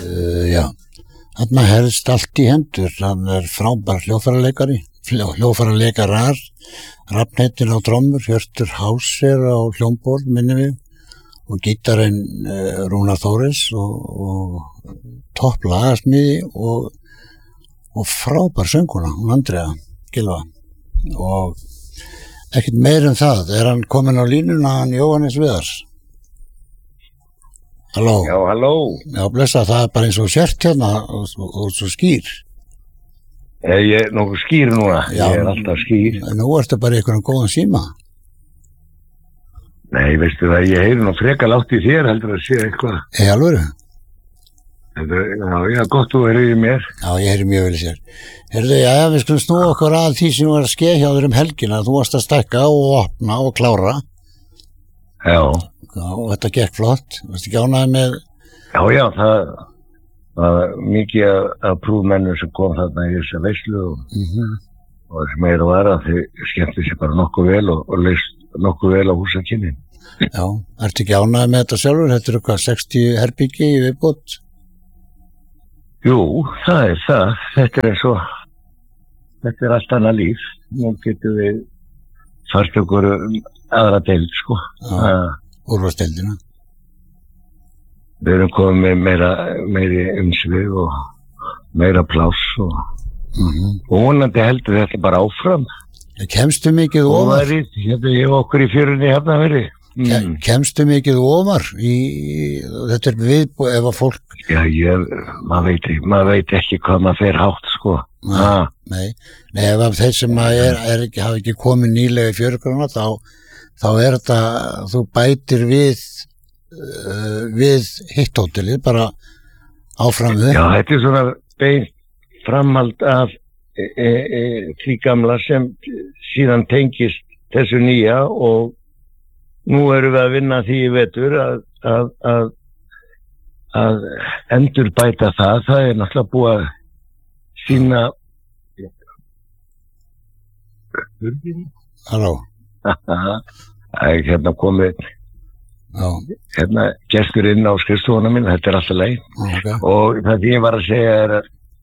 Já, þarna helst allt í hendur. Hann frábær hljóðfæraleikarar, Rafnheitin á trommur, Hjörtur Hauser á hljómborð, minni við, og gítarinn Rúnar Þóris og topp lagasmiði og frábær sönguna, hún Andrea Gylfa. Og ekkert meir en það. Hann kominn á línuna, hann Jóhannes Viðars? Halló. Já, halló. Já, blessa, það bara eins og sért hérna og svo skýr. Ég nokkuð skýr núna. Já, ég alltaf skýr. Nú ertu bara í einhverjum góðan síma. Nei, veistu það, ég heyri nú freka látt í þér heldur að sé eitthvað. Alvöru? Já, gott þú heyrið í mér. Já, ég heyri mjög vel í þér. Heyrðu, við skulum snúa okkur að því sem var að skeið hjá þér helgina. Þú varst að stækka og opna og klára. Já. Já, og þetta gekk flott. Varstu ekki ánægður með? Já, það var mikið af prúðmennum sem kom þarna í þessa veislu og sem meira var að þau skemmtu sér bara nokkuð vel og leist nokkuð vel á húsakynnin. Já, ertu ekki ánægður með þetta sjálfur? Þetta hvað, 60 herbyggi í viðbót? Jú, það er það. Þetta er allt annað líf. Nú getum við fært okkur aðra deild, sko. Úrvarsdeildina. Við erum komið með meiri umsvið og meira pláss og vonandi heldur þetta bara áfram. Kemstu mikið ofar? Hérna ég okkur í fjörunni Hafnarfirði. Kemstu mikið ofar þetta við ef að fólk... Já, maður veit ekki hvað maður fer hátt, sko. Nei, ef þeir sem hafa ekki komið nýlega í fjörgrunna þá þetta, þú bætir við hitt hótelið, bara áfram við. Já, þetta er svona beint framhald af því gamla sem síðan tengist þessu nýja og nú erum við að vinna því í vetur að endurbæta það er náttúrulega búið að sína Halló. Það er hérna komið hérna gestur inn á skrifstofuna mín, þetta er alltaf leið og það því ég var að segja er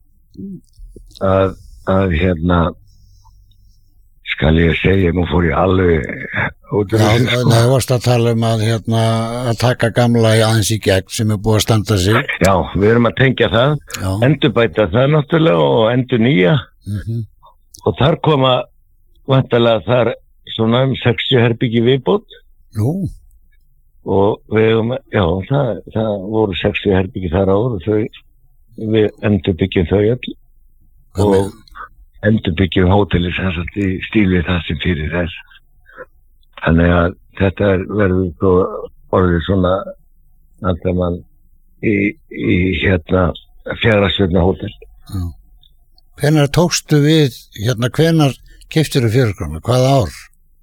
að hérna skal ég segja, nú fór ég alveg út það varst að tala að taka gamla aðeins í gegn sem er búið að standa sig. Já, við erum að tengja það, endurbæta það náttúrulega og endur nýja og þar koma væntanlega þar svona 60 herbyggi viðbót. Nú? Og við það voru 60 herbyggi þar áður og við endurbyggjum þau öll og endurbyggjum hótelið sem sagt í stíl við það sem fyrir þess. Þannig að þetta verður svo orðið svona andamann í Fjaðrastjörnu hótel. Hvenær tókstu við, hvenær keyptirðu fjörgrunna? Hvaða ár?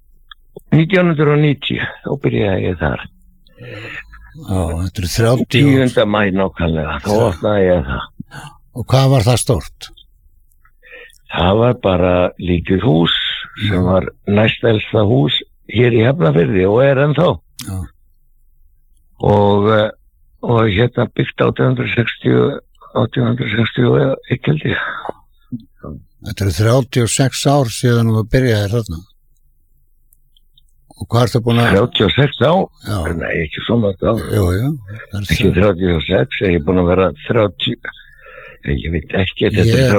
1990, þá byrjaði ég þar. Já, þetta er 30 ár. 10. maí nákvæmlega, þá opnaði ég það. Og hvað var það stórt? Það var bara lítið hús sem var næstelsta hús hér í Hafnarfirði og er ennþá. Já. Og hérna byggt 1861 held ég. Þetta eru 36 ár síðan þú byrjaði þarna. Og hvað ertu búin að... 36 ár? Já. Nei, ekki svona ár. Jú. Ekki 36, ég er búin að vera 30... Ég veit ekki, þetta er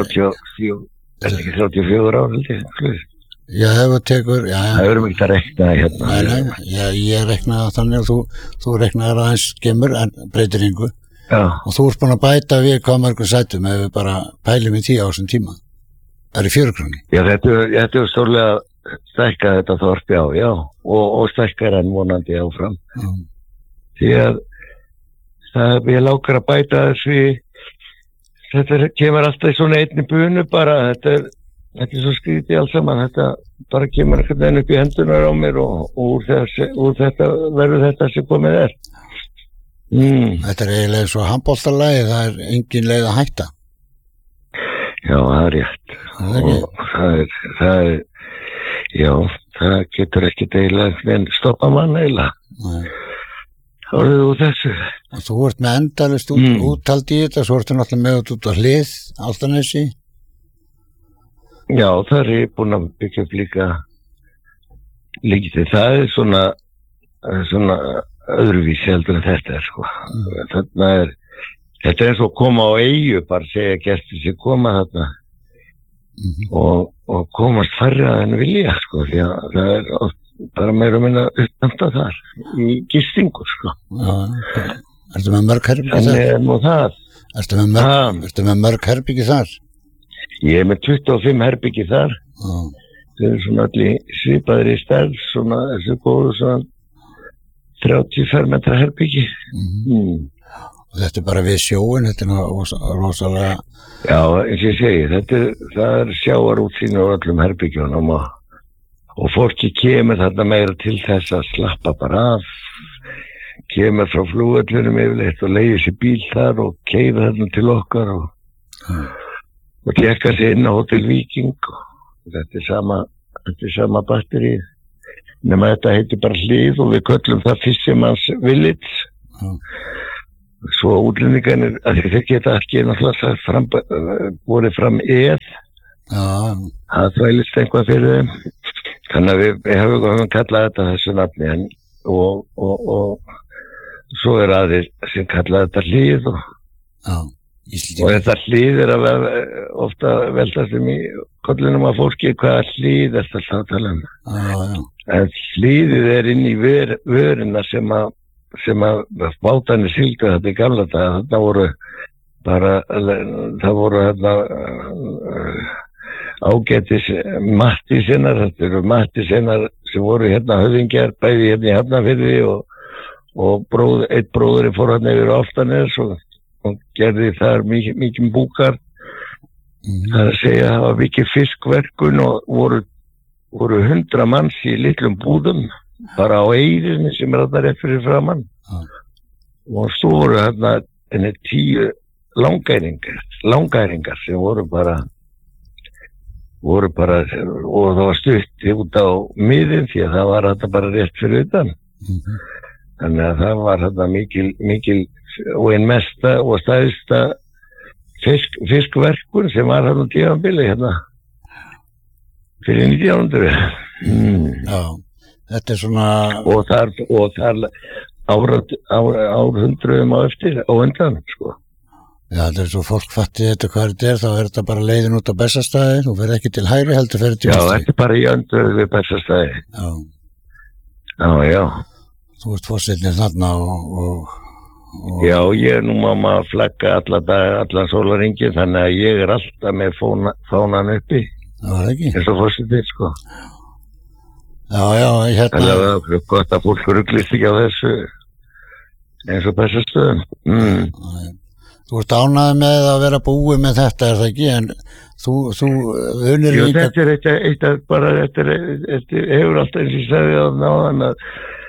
34 ár held ég. Já, ef þú tekur... Það verður mikið að rekna hérna. Nei, ég reknaði þannig að þú reknaði aðeins skemmur en breytir yngu. Já. Og þú ert búin að bæta við hvað mörgum sætum ef við bara pælum í 10 á þessum tíma. Það er fjörgrunni. Já, þetta er stórlega stækkað þetta þorpi á, já. Og stækkar hann vonandi áfram. Því að ég lákar að bæta þessi... Þetta kemur alltaf í svona einni bunu bara, þetta er svo skrítið alls saman, þetta bara kemur einhvern veginn upp í hendunar á mér og úr þetta verður þetta sem komið er. Þetta er eiginlega svo handboltalagi, það er engin leið að hætta. Já, það er rétt. Og það getur ekki eiginlega en stoppa mann eiginlega. orðið úr þessu. Og þú ert með endalist úttald í þetta, svo ertu náttúrulega með út á hlið, Álftanesi. Já, það er ég búin að byggja upp líka lítið. Það er svona öðruvísi heldur en þetta er, sko. Þetta er eins og koma á eyju, bara segja gestir sem koma þarna og komast færri að en vilja, sko, því að það er oft bara meira og minna uppnæmta þar í gistingu, sko. Já, ertu með mörg herbyggi þar? Þannig er nú það. Ertu með mörg herbyggi þar? Ég er með 25 herbyggi þar. Þau eru svona allir svipaðir í stærð, svona þessu góðu svona 30 fermetra herbyggi. Og þetta er bara við sjóin, þetta er rosalega... Já, eins og ég segi, það er sjávarútsýn á öllum herbyggjunum og fólki kemur þarna meira til þess að slappa bara af, kemur frá flugvöllunum yfirleitt og leigir sér bíl þar og keyrir þarna til okkar og tékkar sér inn á Hótel Víking og þetta er sama batteri, nema þetta heitir bara Hlið og við köllum það Fisherman's Village. Svo útlendingarnir, þeir geta ekki náttúrulega borið fram það þvælist eitthvað fyrir þeim. Þannig að við höfum kallað þetta þessu nafni og svo er aðeins sem kallað þetta Hlið og þetta Hlið er að ofta veldast í kollinum af fólki hvaða Hlið er þetta að tala um. En Hlíðið er inn í vörina sem að bátarnir sigldu þetta í gamla daga. Það voru ágætis Mattísinnar, þetta eru Mattísinnar sem voru hérna höfðingjar, bæði hérna í Hafnarfirði og einn bróðurinn fór hérna yfir Álftanes og gerði þar mikið búkar. Það er að segja að það var mikið fiskverkun og voru 100 manns í litlum búðum bara á eyðinni sem er þarna rétt fyrir framann og svo voru hérna 10 langæringar sem voru bara og það var stutt út á miðin því að það var þetta bara rétt fyrir utan. Þannig að það var þetta mikil og einn mesta og stæðsta fiskverkun sem var hérna tímabili hérna fyrir 1900. Já, þetta er svona... Og þar árhundruðum á eftir á undan, sko. Já, þetta er svo fólk fatti þetta hvað þetta er, þá er þetta bara leiðin út á Bessastaði, þú fer ekki til hægri heldur fer til vinstri. Já, þetta er bara í öndröðu við Bessastaði. Já. Þú ert fórsetnir þarna og... Já, ég er nú mamma að flagga allan sólarhringinn, þannig að ég er alltaf með fánan uppi. Já, það ekki. Eins og fórsetnir, sko. Já, hérna... Þannig að það er gott að fólk ruglist ekki á þessu eins og Bessastöðum. Þú ert ánægð með að vera búið með þetta, er það ekki? En þú unir líka... Jú, þetta er eitt að bara, þetta hefur alltaf eins og ég sagði á náðan að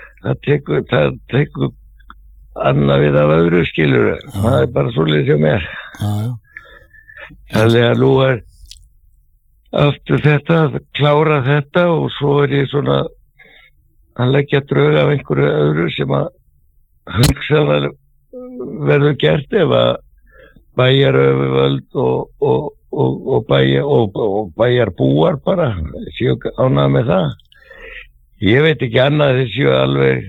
það tekur annað við af öðru skilur. Það er bara svolítið hjá mér. Þannig að nú er aftur þetta, að klára þetta og svo er ég svona að leggja drög af einhverju öðru sem að hugsaðar verður gert ef að bæjaröfuvöld og bæjarbúar bara séu ánægð með það. Ég veit ekki annað þeir séu alveg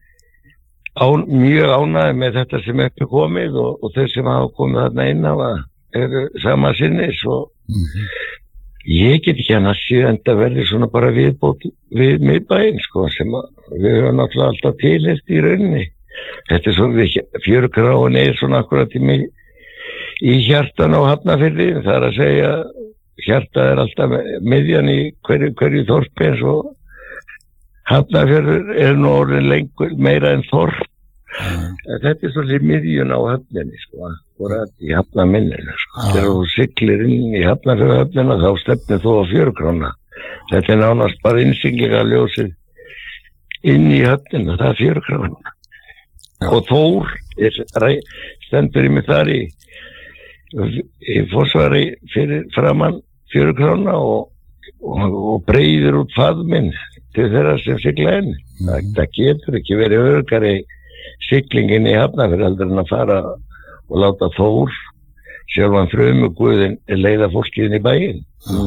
mjög ánægð með þetta sem er komið og þeir sem hafa komið þarna inn á eru sama sinnis og ég get ekki annað síðan þetta verður svona bara viðbót við miðbæinn sko sem við höfum náttúrulega alltaf tilheyrt í rauninni. Þetta er svona Fjörukráin er svona akkurat í hjartan á Hafnarfirði, það er að segja hjartað er alltaf miðjan í hverju þorpi eins og Hafnarfjörður er nú orðin lengur meira en þorp. Þetta er svolítið miðjun á höfninni sko, akkurat í Hafnarminninu sko. Þegar þú siglir inn í Hafnarfjörðhöfnina þá stefnir þú á Fjörukrána. Þetta er nánast bara innsiglinga ljósið inn í höfnina, það er Fjörukrána. Og Þór stendur í mig þar í forsvari fyrir framann Fjörukrána og breiðir út faðminn til þeirra sem sigla inn. Það getur ekki verið öruggari siglingin í Hafnarfjörð heldur en að fara og láta Þór sjálfan frumuguðinn leiða fólkið inn í bæinn.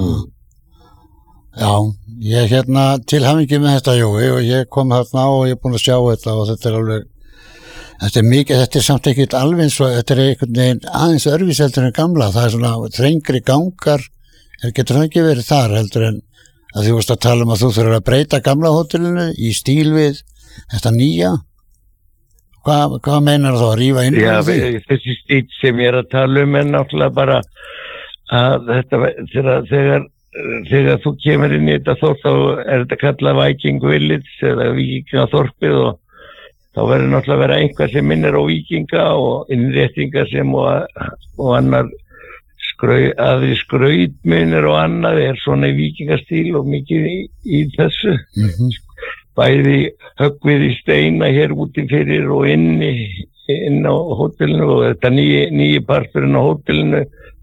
Já, ég til hamingju með þetta, Jói, og ég kom þarna og ég er búin að sjá þetta og þetta alveg, þetta mikið, þetta samt ekkert alveg eins og þetta einhvern veginn aðeins örvíseldur en gamla, það svona þrengri gangar, getur það ekki verið þar heldur en að þú varst að tala að þú þurfur að breyta gamla hótelinu í stíl við þetta nýja. Hvað meinar þú að rífa inn? Já, þessi stíl sem ég að tala er náttúrulega bara að þetta, þegar þú kemur inn í þetta þorp þá þetta kallað Viking Village eða Víkingaþorpið og þá verður náttúrulega að vera einhvað sem minnir á víkinga og innréttingar sem og annar aðri skrautmunir og annað svona í víkingastíl og mikið í þessu. Bæði höggvið í steina hér úti fyrir og inn á hótelinu og þetta nýji parturinn á hótelinu.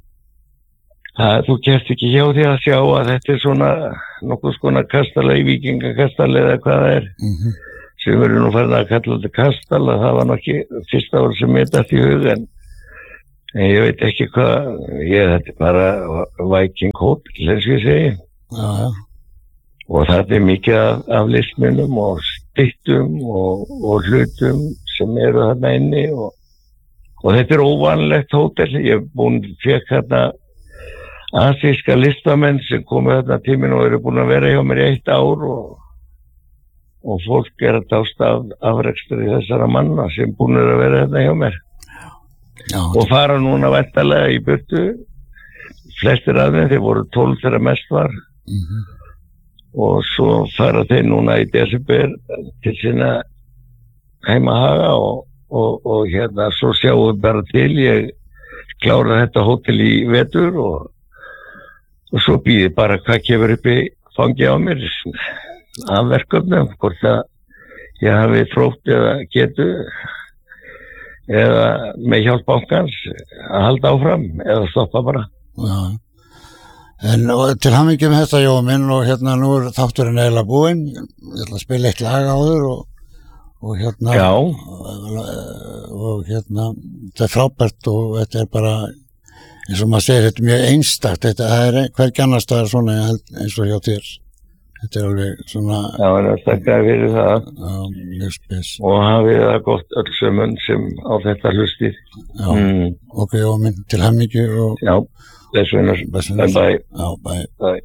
Þú kemst ekki hjá því að sjá að þetta svona nokkuð skona kastala í víkingakastala eða hvað það sem verður nú farin að kalla þetta kastala, það var nokkið fyrsta ár sem ég dætt í hug en ég veit ekki hvað, þetta bara Viking Hotel, eins og ég segi. Já. Og það mikið af listmunum og styttum og hlutum sem eru þarna inni og þetta óvanlegt hótel. Ég fekk þarna asíska listamenn sem komu þarna tíminn og eru búin að vera hjá mér í 1 ár og fólk að dást af afrekstri þessara manna sem búin að vera þarna hjá mér. Já. Og fara núna væntanlega í burtu. Flestir af þeim, þeir voru 12 þegar mest var. Og svo fara þeir núna í desember til sína heimahaga og svo sjáum við bara til, ég klára þetta hótel í vetur og svo býði bara hvað kemur upp í fangi á mér af verkefnum, hvort að ég hafi þrótt eða getu eða með hjálp bankans að halda áfram eða stoppa bara. Já. En til hamingju með þetta, Jói minn, og nú þátturinn eiginlega búinn, ég ætla að spila eitt lag á þér og Já. Og þetta frábært og þetta bara, eins og maður segir, þetta mjög einstakt, það hvergi annars staðar svona eins og hjá þér. Þetta alveg svona... Já, en þakka fyrir það. Já, mjög spes. Og hafið það gott öll sömum sem á þetta hlustið. Já, ok, Jói minn, til hamingju og... Já. Bye. Já, bye.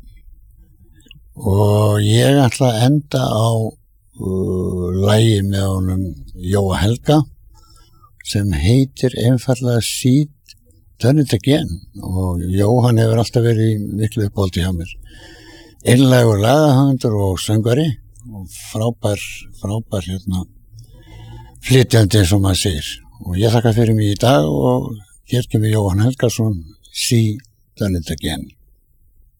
Og ég ætla að enda á lagi með honum Jóa Helga sem heitir einfallega Seed Turn It Again og Jóhann hefur alltaf verið í miklu uppáldi hjá mér. Einlægur lagahöfundur og söngvari og frábær flytjandi eins og maður segir. Og ég þakka fyrir mig í dag og hér kemur Jóhann Helgason Seed Turn It Again.